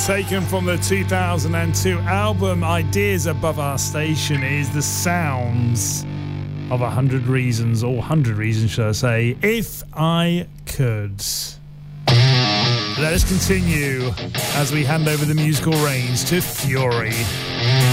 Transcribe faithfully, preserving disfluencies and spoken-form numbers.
taken from the two thousand two album Ideas Above Our Station, is the sounds of A Hundred Reasons, or Hundred Reasons should I say, If I Could. Let us continue as we hand over the musical reins to Fury.